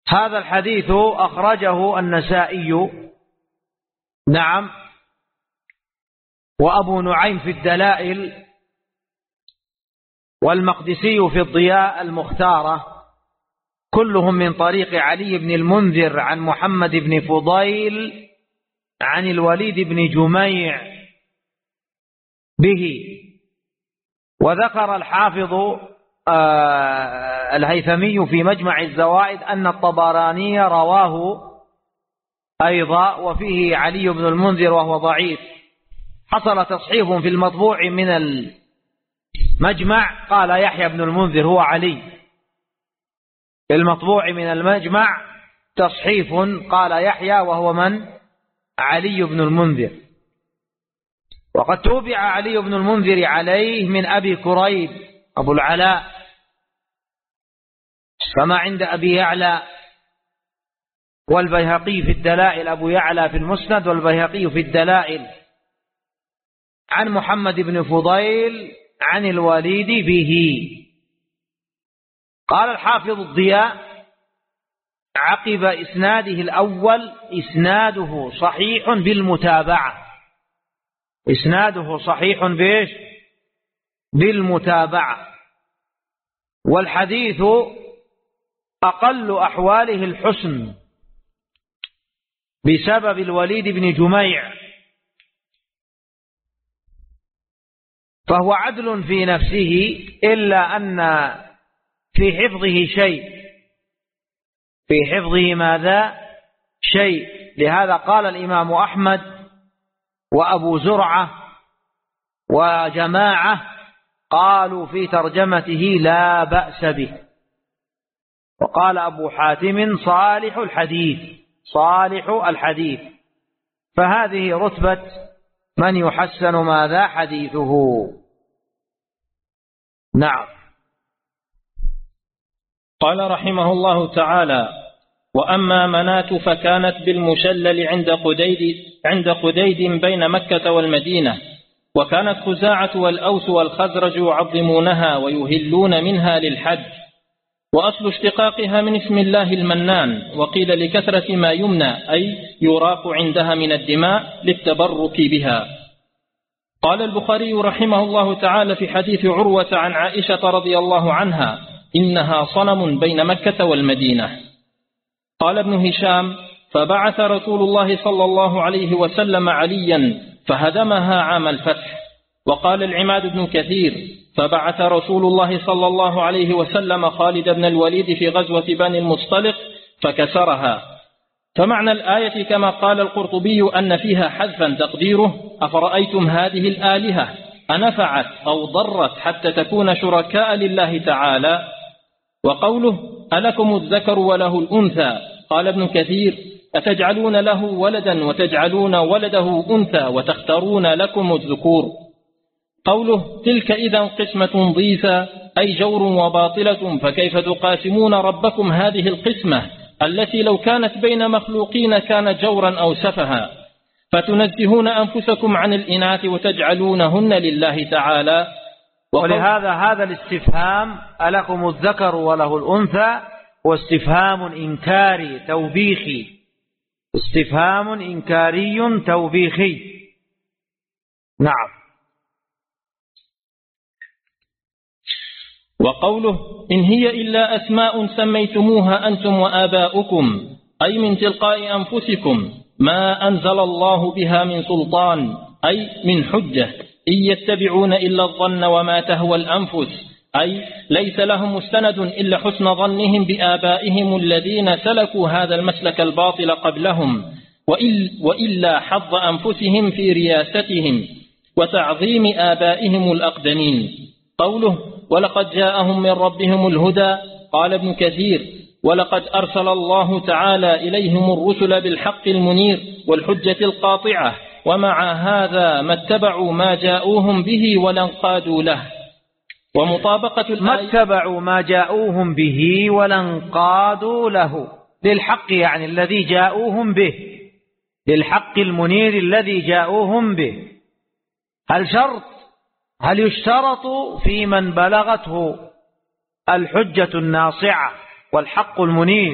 هذا الحديث أخرجه النسائي، نعم، وأبو نعيم في الدلائل، والمقدسي في الضياء المختارة، كلهم من طريق علي بن المنذر عن محمد بن فضيل عن الوليد بن جميع به. وذكر الحافظ الهيثمي في مجمع الزوائد أن الطبراني رواه أيضا وفيه علي بن المنذر وهو ضعيف. حصل تصحيف في المطبوع من المجمع، قال يحيى بن المنذر هو علي، في المطبوع من المجمع تصحيف قال يحيى وهو من؟ علي بن المنذر. وقد توبع علي بن المنذر عليه من أبي كريب أبو العلاء كما عند أبي يعلى، والبيهقي في الدلائل، أبو يعلى في المسند والبيهقي في الدلائل، عن محمد بن فضيل عن الوليد به. قال الحافظ الضياء عقب إسناده الأول: إسناده صحيح بالمتابعة. إسناده صحيح بإيش؟ بالمتابعة. والحديث أقل أحواله الحسن بسبب الوليد بن جميع، فهو عدل في نفسه، إلا أن في حفظه شيء، في حفظه ماذا؟ شيء. لهذا قال الإمام أحمد وأبو زرعة وجماعة قالوا في ترجمته لا بأس به. وقال أبو حاتم صالح الحديث، صالح الحديث. فهذه رتبة من يحسن ماذا؟ حديثه. نعم. قال رحمه الله تعالى: وأما مناة فكانت بالمشلل عند قديد بين مكة والمدينة، وكانت خزاعة والأوس والخزرج يعظمونها ويهلون منها للحج، وأصل اشتقاقها من اسم الله المنان، وقيل لكثرة ما يمنى أي يراق عندها من الدماء للتبرك بها. قال البخاري رحمه الله تعالى في حديث عروة عن عائشة رضي الله عنها: إنها صنم بين مكة والمدينة. قال ابن هشام: فبعث رسول الله صلى الله عليه وسلم عليا فهدمها عام الفتح. وقال العماد بن كثير: فبعث رسول الله صلى الله عليه وسلم خالد بن الوليد في غزوة بني المصطلق فكسرها. فمعنى الآية كما قال القرطبي أن فيها حذفا تقديره: أفرأيتم هذه الآلهة أنفعت أو ضرت حتى تكون شركاء لله تعالى. وقوله: ألكم الذكر وله الأنثى، قال ابن كثير: أتجعلون له ولدا وتجعلون ولده أنثى وتختارون لكم الذكور. قوله: تلك إذا قسمة ضيزى، أي جور وباطلة، فكيف تقاسمون ربكم هذه القسمة التي لو كانت بين مخلوقين كان جورا أو سفها، فتنزهون أنفسكم عن الإناث وتجعلونهن لله تعالى. ولهذا هذا الاستفهام ألكم الذكر وله الأنثى واستفهام إنكاري توبيخي، استفهام إنكاري توبيخي. نعم. وقوله: إن هي إلا أسماء سميتموها أنتم وآباؤكم، أي من تلقاء أنفسكم، ما أنزل الله بها من سلطان، أي من حجة، إن يتبعون إلا الظن وما تهوى الأنفس، أي ليس لهم مستند إلا حسن ظنهم بآبائهم الذين سلكوا هذا المسلك الباطل قبلهم، وإلا حظ أنفسهم في رياستهم وتعظيم آبائهم الأقدمين. قوله: ولقد جاءهم من ربهم الهدى، قال ابن كثير: ولقد أرسل الله تعالى إليهم الرسل بالحق المنير والحجة القاطعة، ومع هذا ما اتبعوا ما جاءوهم به ولا انقادوا له. ومطابقة ما اتبعوا ما جاءوهم به ولا انقادوا له، للحق يعني الذي جاءوهم به، للحق المنير الذي جاءوهم به. هل يشترط في من بلغته الحجة الناصعة والحق المنير